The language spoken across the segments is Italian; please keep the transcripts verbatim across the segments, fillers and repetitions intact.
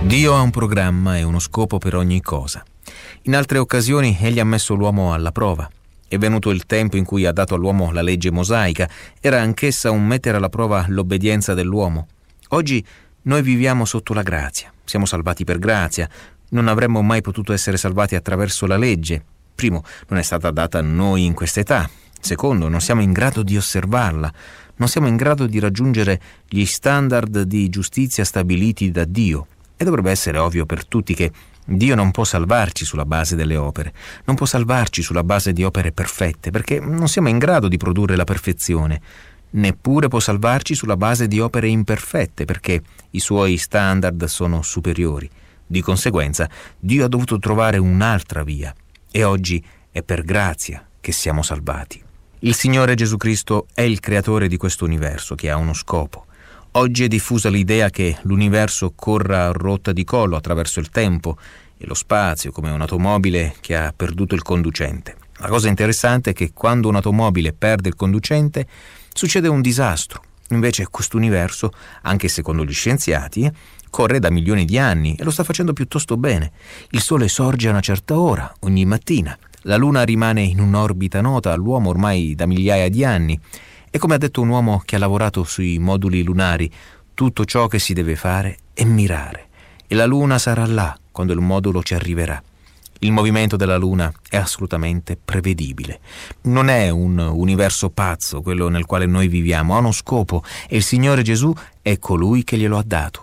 Dio ha un programma e uno scopo per ogni cosa. In altre occasioni egli ha messo l'uomo alla prova. È venuto il tempo in cui ha dato all'uomo la legge mosaica. Era anch'essa un mettere alla prova l'obbedienza dell'uomo. Oggi noi viviamo sotto la grazia. Siamo salvati per grazia. Non avremmo mai potuto essere salvati attraverso la legge. Primo, non è stata data a noi in questa età. Secondo, non siamo in grado di osservarla. Non siamo in grado di raggiungere gli standard di giustizia stabiliti da Dio. E dovrebbe essere ovvio per tutti che Dio non può salvarci sulla base delle opere, non può salvarci sulla base di opere perfette, perché non siamo in grado di produrre la perfezione. Neppure può salvarci sulla base di opere imperfette, perché i suoi standard sono superiori. Di conseguenza, Dio ha dovuto trovare un'altra via, e oggi è per grazia che siamo salvati. Il Signore Gesù Cristo è il creatore di questo universo che ha uno scopo. Oggi è diffusa l'idea che l'universo corra a rotta di collo attraverso il tempo e lo spazio, come un'automobile che ha perduto il conducente. La cosa interessante è che quando un'automobile perde il conducente succede un disastro. Invece questo universo, anche secondo gli scienziati, corre da milioni di anni e lo sta facendo piuttosto bene. Il Sole sorge a una certa ora, ogni mattina. La Luna rimane in un'orbita nota all'uomo ormai da migliaia di anni. E come ha detto un uomo che ha lavorato sui moduli lunari, tutto ciò che si deve fare è mirare. E la Luna sarà là quando il modulo ci arriverà. Il movimento della Luna è assolutamente prevedibile. Non è un universo pazzo quello nel quale noi viviamo, ha uno scopo e il Signore Gesù è colui che glielo ha dato.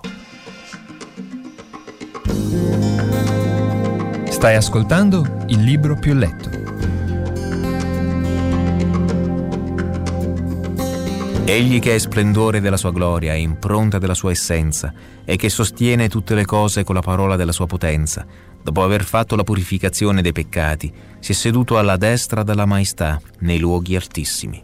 Stai ascoltando Il Libro Più Letto. Egli che è splendore della sua gloria e impronta della sua essenza e che sostiene tutte le cose con la parola della sua potenza, dopo aver fatto la purificazione dei peccati, si è seduto alla destra della maestà nei luoghi altissimi.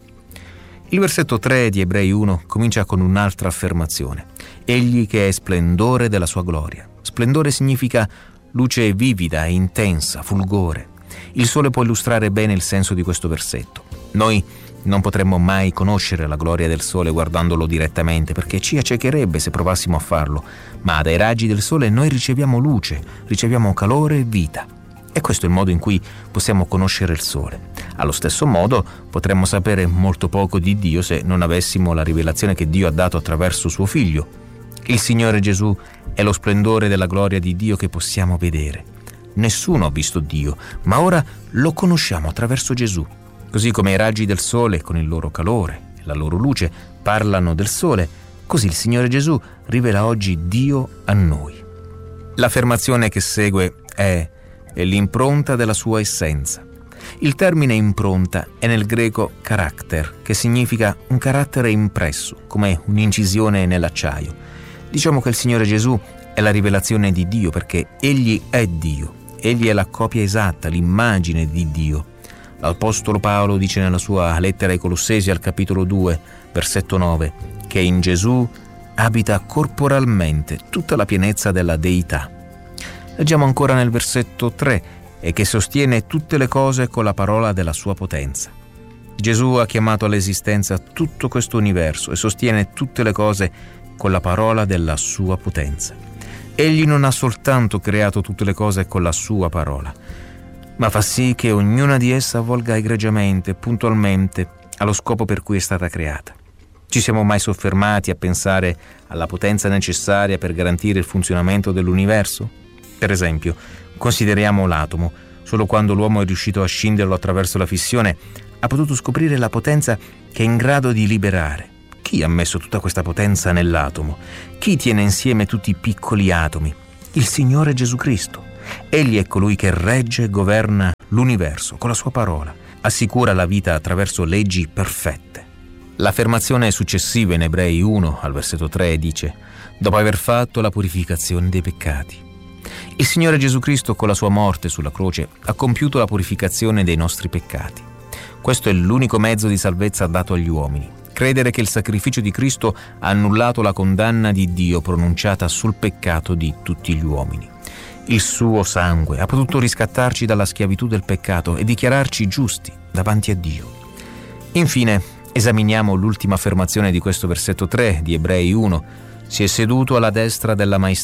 Il versetto tre di Ebrei uno comincia con un'altra affermazione. Egli che è splendore della sua gloria. Splendore significa luce vivida e intensa, fulgore. Il sole può illustrare bene il senso di questo versetto. Noi non potremmo mai conoscere la gloria del sole guardandolo direttamente, perché ci accecherebbe se provassimo a farlo, ma dai raggi del sole noi riceviamo luce, riceviamo calore e vita. E questo è il modo in cui possiamo conoscere il sole. Allo stesso modo potremmo sapere molto poco di Dio se non avessimo la rivelazione che Dio ha dato attraverso suo Figlio. Il Signore Gesù è lo splendore della gloria di Dio che possiamo vedere. Nessuno ha visto Dio, ma ora lo conosciamo attraverso Gesù. Così come i raggi del sole, con il loro calore e la loro luce, parlano del sole, così il Signore Gesù rivela oggi Dio a noi. L'affermazione che segue è, è l'impronta della sua essenza. Il termine impronta è nel greco character, che significa un carattere impresso, come un'incisione nell'acciaio. Diciamo che il Signore Gesù è la rivelazione di Dio perché Egli è Dio. Egli è la copia esatta, l'immagine di Dio. L'Apostolo Paolo dice nella sua lettera ai Colossesi al capitolo due, versetto nove, che in Gesù abita corporalmente tutta la pienezza della deità. Leggiamo ancora nel versetto tre, e che sostiene tutte le cose con la parola della sua potenza. Gesù ha chiamato all'esistenza tutto questo universo e sostiene tutte le cose con la parola della sua potenza. Egli non ha soltanto creato tutte le cose con la sua parola, ma fa sì che ognuna di essa avvolga egregiamente, puntualmente, allo scopo per cui è stata creata. Ci siamo mai soffermati a pensare alla potenza necessaria per garantire il funzionamento dell'universo? Per esempio, consideriamo l'atomo. Solo quando l'uomo è riuscito a scinderlo attraverso la fissione ha potuto scoprire la potenza che è in grado di liberare. Chi ha messo tutta questa potenza nell'atomo? Chi tiene insieme tutti i piccoli atomi? Il Signore Gesù Cristo. Egli è colui che regge e governa l'universo con la sua parola, assicura la vita attraverso leggi perfette. L'affermazione successiva in Ebrei uno al versetto tre dice: dopo aver fatto la purificazione dei peccati. Il Signore Gesù Cristo con la sua morte sulla croce ha compiuto la purificazione dei nostri peccati. Questo è l'unico mezzo di salvezza dato agli uomini. Credere che il sacrificio di Cristo ha annullato la condanna di Dio pronunciata sul peccato di tutti gli uomini. Il suo sangue ha potuto riscattarci dalla schiavitù del peccato e dichiararci giusti davanti a Dio. Infine, esaminiamo l'ultima affermazione di questo versetto tre di Ebrei uno. Si è seduto alla destra della maestà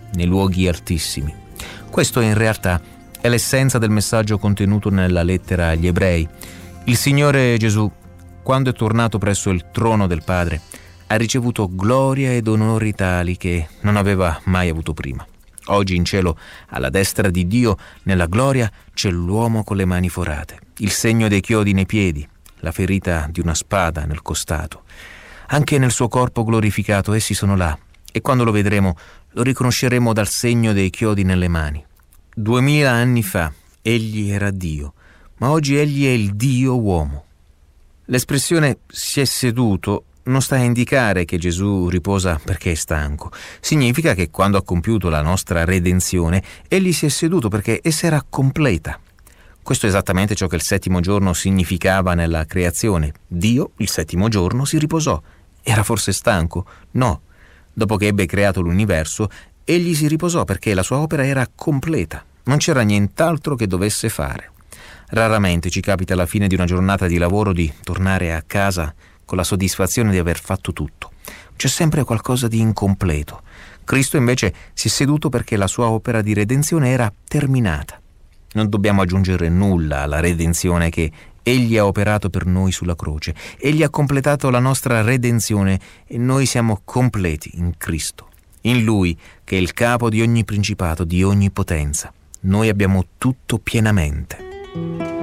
nei luoghi altissimi. Questo in realtà è l'essenza del messaggio contenuto nella lettera agli Ebrei. Il Signore Gesù, quando è tornato presso il trono del Padre, ha ricevuto gloria ed onori tali che non aveva mai avuto prima. Oggi in cielo, alla destra di Dio, nella gloria, c'è l'uomo con le mani forate, il segno dei chiodi nei piedi, la ferita di una spada nel costato. Anche nel suo corpo glorificato essi sono là, e quando lo vedremo lo riconosceremo dal segno dei chiodi nelle mani. Duemila anni fa egli era Dio, ma oggi egli è il Dio uomo. L'espressione si è seduto non sta a indicare che Gesù riposa perché è stanco. Significa che quando ha compiuto la nostra redenzione, egli si è seduto perché essa era completa. Questo è esattamente ciò che il settimo giorno significava nella creazione. Dio, il settimo giorno, si riposò. Era forse stanco? No. Dopo che ebbe creato l'universo, egli si riposò perché la sua opera era completa. Non c'era nient'altro che dovesse fare. Raramente ci capita alla fine di una giornata di lavoro di tornare a casa con la soddisfazione di aver fatto tutto. C'è sempre qualcosa di incompleto. Cristo invece si è seduto perché la sua opera di redenzione era terminata. Non dobbiamo aggiungere nulla alla redenzione che Egli ha operato per noi sulla croce. Egli ha completato la nostra redenzione e noi siamo completi in Cristo. In Lui, che è il capo di ogni principato, di ogni potenza. Noi abbiamo tutto pienamente.